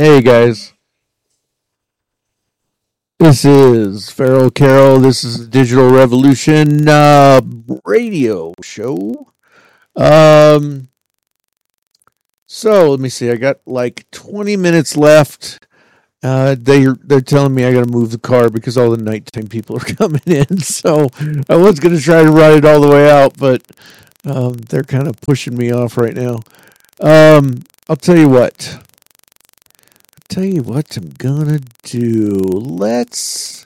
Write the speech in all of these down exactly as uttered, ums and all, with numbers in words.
Hey guys, this is Farrell Carroll. This is the Digital Revolution uh, radio show. Um, so let me see. I got like twenty minutes left. Uh, they they're telling me I got to move the car because all the nighttime people are coming in. So I was gonna try to ride it all the way out, but um, they're kind of pushing me off right now. Um, I'll tell you what. Tell you what I'm gonna do. Let's.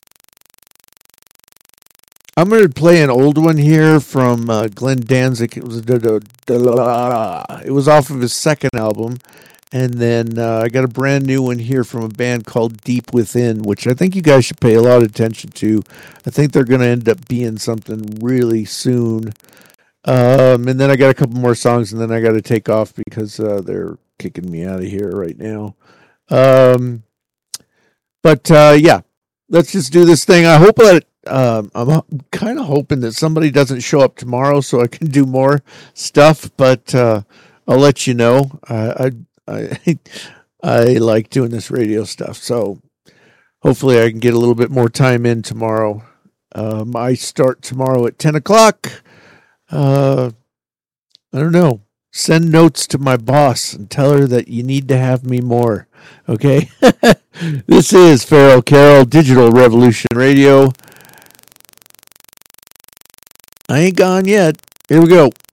I'm gonna play an old one here from uh, Glenn Danzig. It was it was off of his second album, and then uh, I got a brand new one here from a band called Deep Within, which I think you guys should pay a lot of attention to. I think they're gonna end up being something really soon. Um, and then I got a couple more songs, and then I got to take off because uh, they're kicking me out of here right now. Um, but, uh, yeah, let's just do this thing. I hope that, um, I'm kind of hoping that somebody doesn't show up tomorrow so I can do more stuff, but, uh, I'll let you know. I, I, I, I like doing this radio stuff. So hopefully I can get a little bit more time in tomorrow. Um, I start tomorrow at ten o'clock. Uh, I don't know. Send notes to my boss and tell her that you need to have me more. Okay? This is Farrell Carroll, Digital Revolution Radio. I ain't gone yet. Here we go.